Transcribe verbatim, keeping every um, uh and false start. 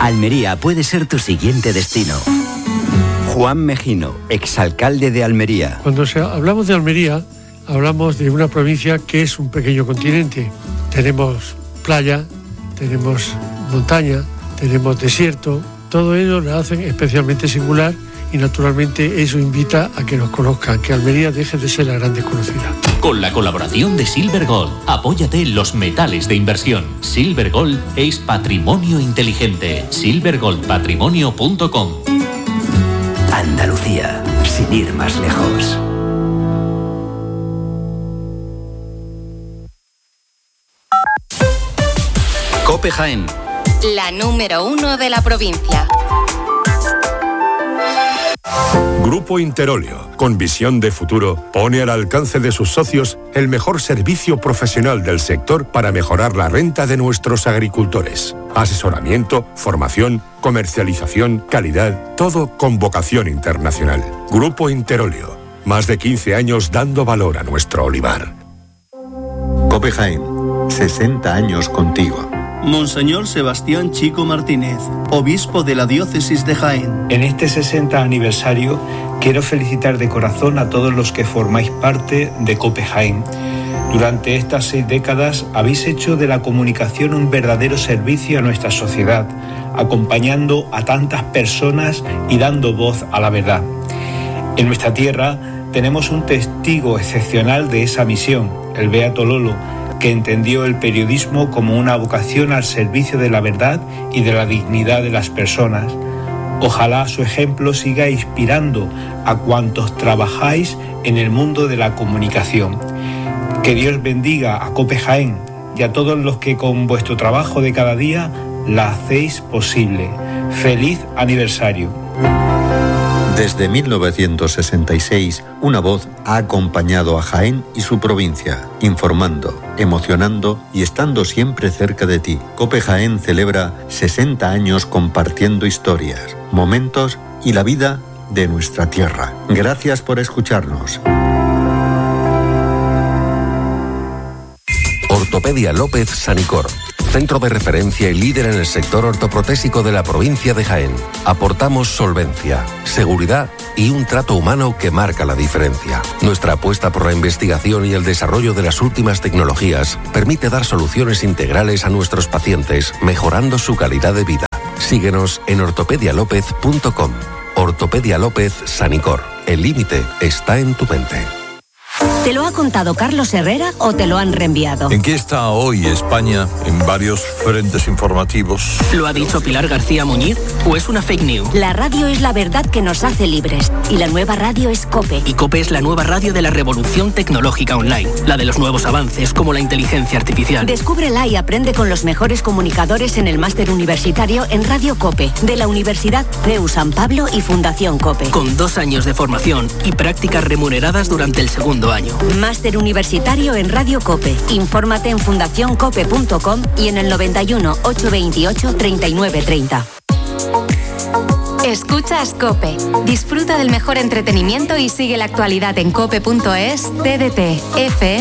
Almería puede ser tu siguiente destino. Juan Mejino, exalcalde de Almería. Cuando se, hablamos de Almería, hablamos de una provincia que es un pequeño continente. Tenemos playa, tenemos montaña, tenemos desierto. Todo ello la hacen especialmente singular y naturalmente eso invita a que nos conozcan, que Almería deje de ser la gran desconocida. Con la colaboración de Silver Gold, apóyate en los metales de inversión. Silver Gold es patrimonio inteligente. silver gold patrimonio punto com. Andalucía, sin ir más lejos. COPE Jaén. La número uno de la provincia. Grupo Interóleo, con visión de futuro, pone al alcance de sus socios el mejor servicio profesional del sector para mejorar la renta de nuestros agricultores. Asesoramiento, formación, comercialización, calidad, todo con vocación internacional. Grupo Interóleo, más de quince años dando valor a nuestro olivar. COPE Jaén, sesenta años contigo. Monseñor Sebastián Chico Martínez, obispo de la diócesis de Jaén. En este sesenta aniversario quiero felicitar de corazón a todos los que formáis parte de COPE Jaén. Durante estas seis décadas habéis hecho de la comunicación un verdadero servicio a nuestra sociedad, acompañando a tantas personas y dando voz a la verdad. En nuestra tierra tenemos un testigo excepcional de esa misión, el Beato Lolo, que entendió el periodismo como una vocación al servicio de la verdad y de la dignidad de las personas. Ojalá su ejemplo siga inspirando a cuantos trabajáis en el mundo de la comunicación. Que Dios bendiga a COPE Jaén y a todos los que con vuestro trabajo de cada día la hacéis posible. ¡Feliz aniversario! Desde mil novecientos sesenta y seis, una voz ha acompañado a Jaén y su provincia, informando, emocionando y estando siempre cerca de ti. COPE Jaén celebra sesenta años compartiendo historias, momentos y la vida de nuestra tierra. Gracias por escucharnos. Ortopedia López Sanicor. Centro de referencia y líder en el sector ortoprotésico de la provincia de Jaén. Aportamos solvencia, seguridad y un trato humano que marca la diferencia. Nuestra apuesta por la investigación y el desarrollo de las últimas tecnologías permite dar soluciones integrales a nuestros pacientes, mejorando su calidad de vida. Síguenos en ortopedia lópez punto com. Ortopedia López Sanicor. El límite está en tu mente. ¿Te lo ha contado Carlos Herrera o te lo han reenviado? ¿En qué está hoy España en varios frentes informativos? ¿Lo ha dicho Pilar García Muñiz o es una fake news? La radio es la verdad que nos hace libres y la nueva radio es COPE. Y COPE es la nueva radio de la revolución tecnológica online, la de los nuevos avances como la inteligencia artificial. Descúbrela y aprende con los mejores comunicadores en el máster universitario en Radio COPE de la Universidad C E U San Pablo y Fundación COPE. Con dos años de formación y prácticas remuneradas durante el segundo año. Máster universitario en Radio COPE. Infórmate en fundación cope punto com y en el noventa y uno, ochocientos veintiocho, treinta y nueve treinta. Escuchas COPE. Disfruta del mejor entretenimiento y sigue la actualidad en cope punto es, T D T, F